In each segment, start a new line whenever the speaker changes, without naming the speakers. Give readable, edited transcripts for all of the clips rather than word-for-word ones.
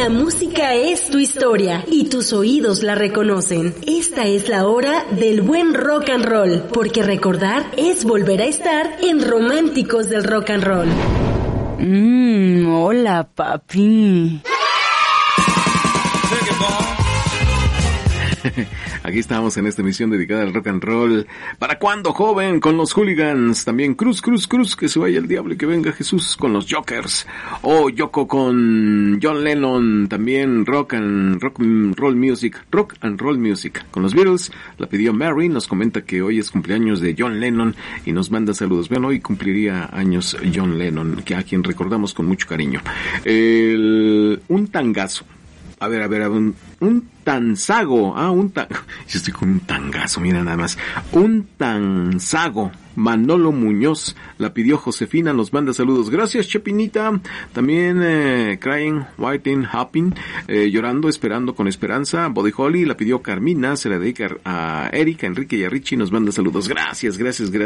La música es tu historia y tus oídos la reconocen. Esta es la hora del buen rock and roll, porque recordar es volver a estar en Románticos del Rock and Roll.
Hola, papi.
Aquí estamos en esta emisión dedicada al rock and roll. ¿Para cuándo, joven? Con los Hooligans. También Cruz, que se vaya el diablo y que venga Jesús con los Jokers. Yoko con John Lennon. También rock and roll music. Con los Beatles. La pidió Mary. Nos comenta que hoy es cumpleaños de John Lennon y nos manda saludos. Bueno, hoy cumpliría años John Lennon, que a quien recordamos con mucho cariño. Un tangazo. A ver, un tanzago. Yo estoy con un tangazo, mira nada más. Un tanzago. Manolo Muñoz, la pidió Josefina, nos manda saludos. Gracias, Chepinita. También Crying, Waiting, Happy, Llorando, Esperando con Esperanza. Body Holly, la pidió Carmina, se la dedica a Erika, Enrique y a Richie, nos manda saludos. Gracias,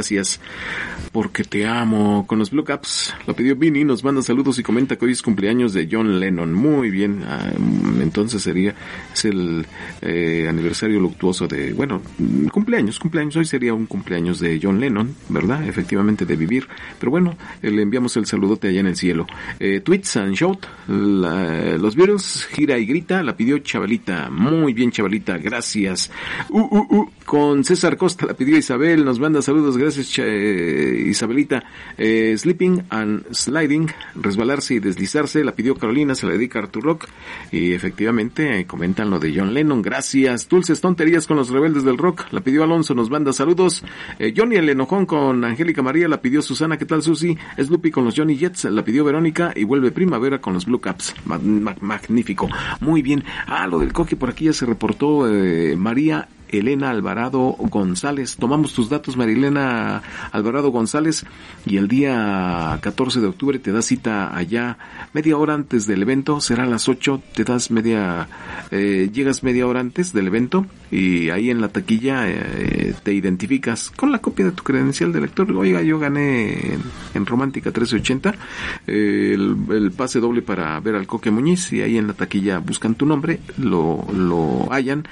porque te amo. Con los Blue Caps, la pidió Vinny, nos manda saludos y comenta que hoy es cumpleaños de John Lennon. Muy bien, entonces es el aniversario luctuoso de, cumpleaños, hoy sería un cumpleaños de John Lennon, ¿verdad? Efectivamente, de vivir. Pero bueno, le enviamos el saludote allá en el cielo. Tweets and Shout, los Beatles, Gira y Grita, la pidió Chavalita. Muy bien, Chavalita, gracias. Con César Costa, la pidió Isabel, nos manda saludos. Gracias, Isabelita. Sleeping and Sliding, resbalarse y deslizarse, la pidió Carolina, se la dedica a Artur Rock. Y efectivamente, comentan lo de John Lennon. Gracias. Dulces tonterías con los rebeldes del rock, la pidió Alonso, nos manda saludos. Johnny el enojón con Angélica María, la pidió Susana. ¿Qué tal, Susi? Sloopy con los Johnny Jets, la pidió Verónica. Y vuelve Primavera con los Blue Caps. Magnífico. Muy bien. Lo del coque, por aquí ya se reportó María Elena Alvarado González. Tomamos tus datos, Marilena Alvarado González, y el día 14 de octubre te das cita allá media hora antes del evento. Será a las 8, llegas media hora antes del evento y ahí en la taquilla te identificas con la copia de tu credencial de lector. Oiga, yo gané en Romántica 1380 el pase doble para ver al Coque Muñiz, y ahí en la taquilla buscan tu nombre, lo hallan